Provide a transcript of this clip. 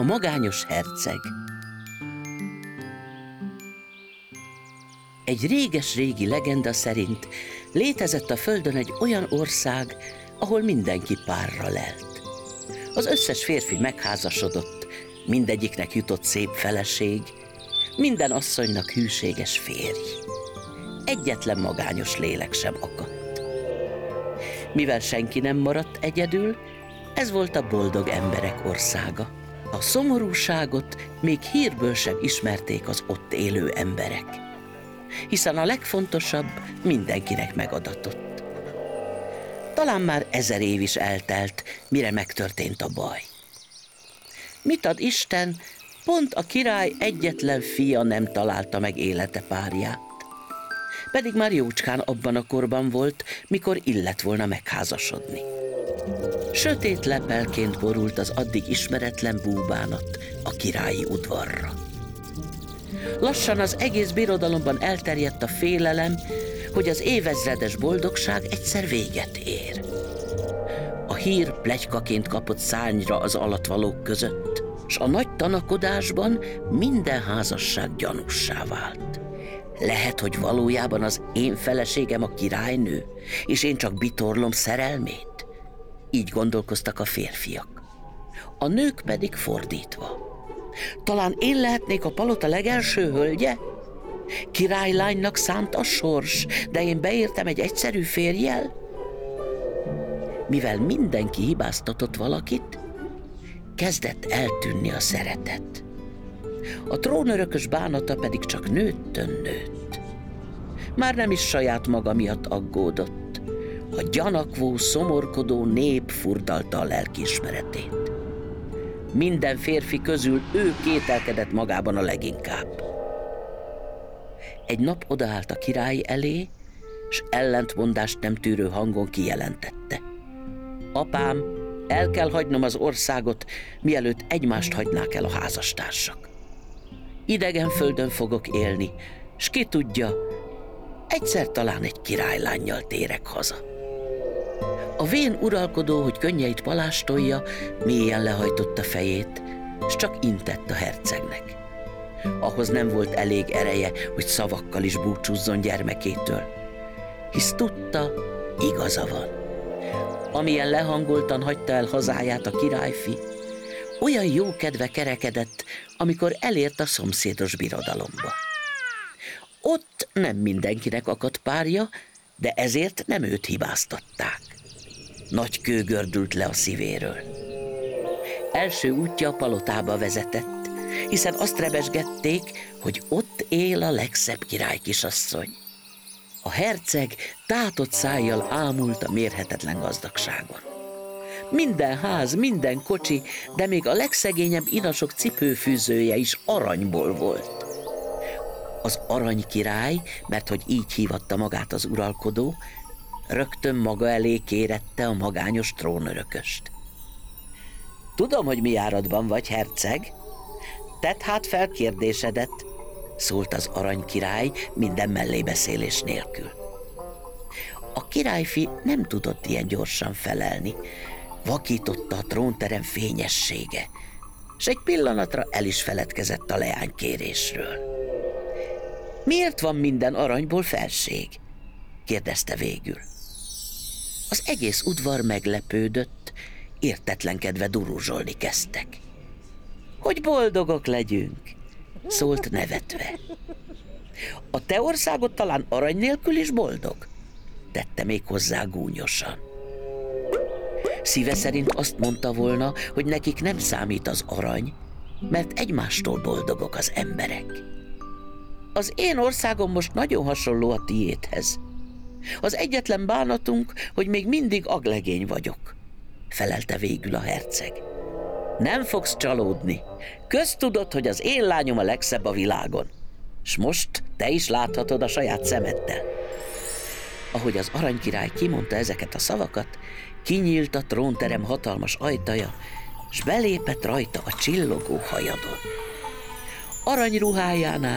magányos herceg. Egy réges-régi legenda szerint létezett a földön egy olyan ország, ahol mindenki párra lelt. Az összes férfi megházasodott, mindegyiknek jutott szép feleség, minden asszonynak hűséges férj. Egyetlen magányos lélek sem akadt. Mivel senki nem maradt egyedül, ez volt a boldog emberek országa. A szomorúságot még hírből sem ismerték az ott élő emberek, hiszen a legfontosabb mindenkinek megadatott. Talán már 1000 év is eltelt, mire megtörtént a baj. Mit ad Isten, pont a király egyetlen fia nem találta meg élete párját. Pedig már jócskán abban a korban volt, mikor illett volna megházasodni. Sötét lepelként borult az addig ismeretlen búbánat a királyi udvarra. Lassan az egész birodalomban elterjedt a félelem, hogy az évezredes boldogság egyszer véget ér. A hír pletykaként kapott szárnyra az alatvalók között, s a nagy tanakodásban minden házasság gyanússá vált. Lehet, hogy valójában az én feleségem a királynő, és én csak bitorlom szerelmét? Így gondolkoztak a férfiak. A nők pedig fordítva. Talán én lehetnék a palota legelső hölgye? Királylánynak szánt a sors, de én beértem egy egyszerű férjjel? Mivel mindenki hibáztatott valakit, kezdett eltűnni a szeretet. A trónörökös bánata pedig csak nőtt. Már nem is saját maga miatt aggódott. A gyanakvó, szomorkodó nép furdalta a lelkiismeretét. Minden férfi közül ő kételkedett magában a leginkább. Egy nap odaállt a király elé, s ellentmondást nem tűrő hangon kijelentette: apám, el kell hagynom az országot, mielőtt egymást hagynák el a házastársak. Idegen földön fogok élni, s ki tudja, egyszer talán egy királylánnyal térek haza. A vén uralkodó, hogy könnyeit palástolja, mélyen lehajtotta fejét, s csak intett a hercegnek. Ahhoz nem volt elég ereje, hogy szavakkal is búcsúzzon gyermekétől, hisz tudta, igaza van. Amilyen lehangoltan hagyta el hazáját a királyfi, olyan jó kedve kerekedett, amikor elért a szomszédos birodalomba. Ott nem mindenkinek akadt párja, de ezért nem őt hibáztatták. Nagy kő gördült le a szívéről. Első útja a palotába vezetett, hiszen azt rebesgették, hogy ott él a legszebb királykisasszony. A herceg tátott szájjal ámult a mérhetetlen gazdagságon. Minden ház, minden kocsi, de még a legszegényebb inasok cipőfűzője is aranyból volt. Az aranykirály, mert hogy így hívatta magát az uralkodó, rögtön maga elé kérette a magányos trónörököst. Tudom, hogy mi áradban vagy, herceg. Tedd hát fel kérdésedet, szólt az aranykirály minden mellébeszélés nélkül. A királyfi nem tudott ilyen gyorsan felelni, vakította a trónterem fényessége, s egy pillanatra el is feledkezett a leánykérésről. Miért van minden aranyból felség? Kérdezte végül. Az egész udvar meglepődött, értetlenkedve duruzsolni kezdtek. Hogy boldogok legyünk, szólt nevetve. A te országod talán arany nélkül is boldog? Tette még hozzá gúnyosan. Szíve szerint azt mondta volna, hogy nekik nem számít az arany, mert egymástól boldogok az emberek. Az én országom most nagyon hasonló a tiédhez. Az egyetlen bánatunk, hogy még mindig aglegény vagyok, felelte végül a herceg. Nem fogsz csalódni. Köztudod, hogy az én lányom a legszebb a világon. S most te is láthatod a saját szemeddel. Ahogy az aranykirály kimondta ezeket a szavakat, kinyílt a trónterem hatalmas ajtaja, s belépett rajta a csillogó hajadon. Aranyruhájánál